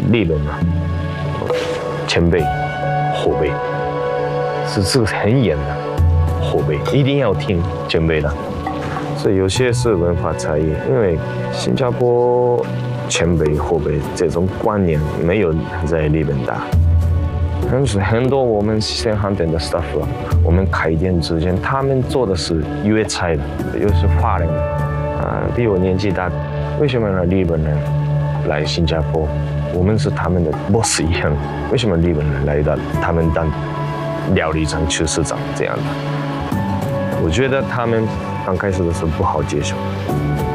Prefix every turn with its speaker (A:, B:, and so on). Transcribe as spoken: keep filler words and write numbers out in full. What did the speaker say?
A: 日本啊，前辈、后辈，是是很严的，后辈一定要听前辈的。所以有些是文化差异，因为新加坡前辈、后辈这种观念没有在日本大。很很多我们现行店的 staff 啊，我们开店之前，他们做的是粤菜的，又是华人的，啊，比我年纪大，为什么让日本人来新加坡？我们是他们的 boss 一样，为什么日本人来到他们当料理长、厨师长这样的？我觉得他们刚开始的时候不好接受。